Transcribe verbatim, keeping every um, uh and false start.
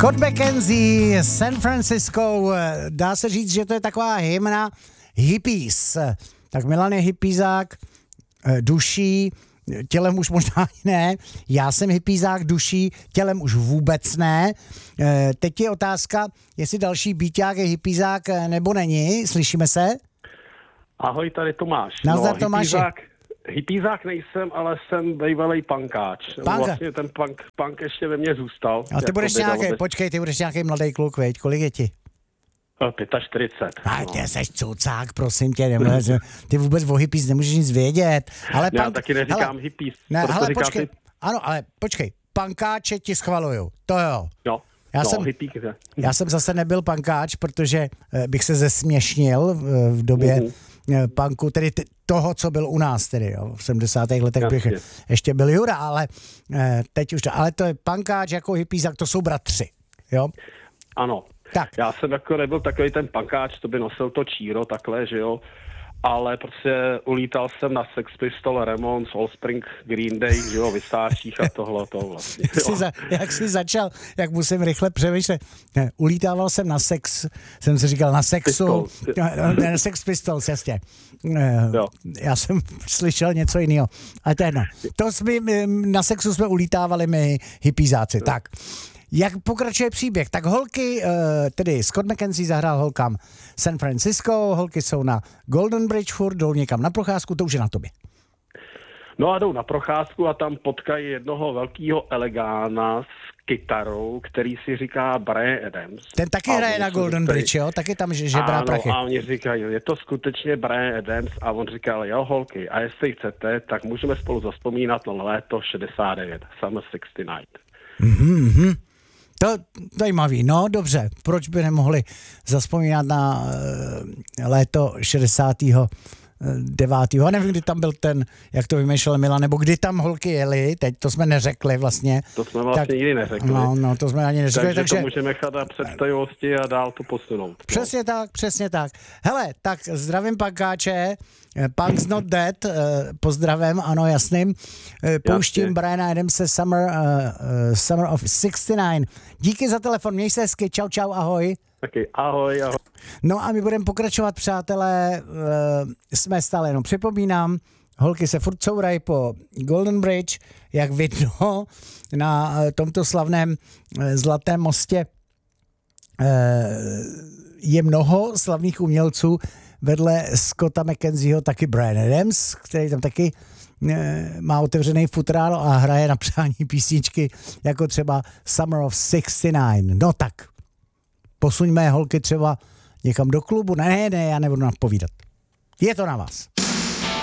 Scott McKenzie, San Francisco, dá se říct, že to je taková hymna hippies. Tak Milan je hippízák duší, tělem už možná ne, já jsem hippízák duší, tělem už vůbec ne. Teď je otázka, jestli další býťák je hippízák nebo není, slyšíme se? Ahoj, tady Tomáš. Nazdar, no, Tomáši. Hippízák, hippízák nejsem, ale jsem bývalej punkáč. Punka. Vlastně ten punk, punk ještě ve mně zůstal. A ty budeš nějaký, bez... počkej, ty budeš nějaký mladý kluk, veď, kolik je ti? čtyřicet pět. A No. ty seš cucák, prosím tě, nemůže, ty vůbec o hippies nemůžeš nic vědět. Ale Já punk, taky neříkám hele, hippies. Ne, ale počkej, ty... ano, ale počkej, punkáče ti schvaluju, to jo. No, Já, no, jsem, hippík, já jsem zase nebyl punkáč, protože bych se zesměšnil v, v době uh-huh. punku, tedy t- toho, co byl u nás, tedy jo, v sedmdesátých letech bych ještě byl Jura, ale teď už, ale to je punkáč jako hippízák, to jsou bratři, jo. Ano. Tak. Já jsem jako nebyl takový ten punkáč, to by nosil to číro takhle, že jo, ale prostě ulítal jsem na Sex Pistols, Ramones, Offspring, Green Day, že jo, Vysáčích a tohle to vlastně. Jak jsi, za, jak jsi začal, jak musím rychle přemýšlet, ne, ulítával jsem na sex, jsem si říkal na sexu, ne, na Sex Pistols, jasně. Jo. Já jsem slyšel něco jiného, ale to je jedno. To jsme, na sexu jsme ulítávali my hippízáci, jo. Tak. Jak pokračuje příběh? Tak holky, tedy Scott McKenzie zahrál holkám San Francisco, holky jsou na Golden Bridge furt, jdou někam na procházku, to už je na tobě. No a jdou na procházku a tam potkají jednoho velkého elegána s kytarou, který si říká Bryan Adams. Ten taky a hraje na Golden říkají, Bridge, jo? Taky tam žebrá ano, prachy. A oni říkají, je to skutečně Bryan Adams a on říkal, jo holky, a jestli chcete, tak můžeme spolu zavzpomínat na léto šedesát devět, Summer šedesát devět. Mhm, To zajímavý, no dobře, proč by nemohli zavzpomínat na uh, léto šedesátého devátého A nevím, kdy tam byl ten, jak to vymýšlel Milan, nebo kdy tam holky jeli, teď to jsme neřekli vlastně. To jsme vlastně tak, nikdy neřekli. No, no, to jsme ani neřekli. Takže, takže to můžeme nechat na představivosti a dál to posunout. Přesně no. tak, přesně tak. Hele, tak zdravím pankáče, Punk's Not Dead, pozdravím, ano, jasným. Pouštím Jasně. Bryana Adamse Summer, uh, uh, Summer of šedesát devět. Díky za telefon, měj se hezky, čau, čau, ahoj. Taky ahoj, ahoj. No a my budeme pokračovat, přátelé, uh, jsme stále jenom připomínám, holky se furt courají po Golden Bridge, jak vidno na uh, tomto slavném uh, Zlatém mostě uh, je mnoho slavných umělců, vedle Scotta McKenzieho taky Bryan Adams, který tam taky e, má otevřený futrál a hraje na přání písničky, jako třeba Summer of šedesát devět. No tak, posuňme holky třeba někam do klubu. Ne, ne, já nebudu napovídat. Je to na vás.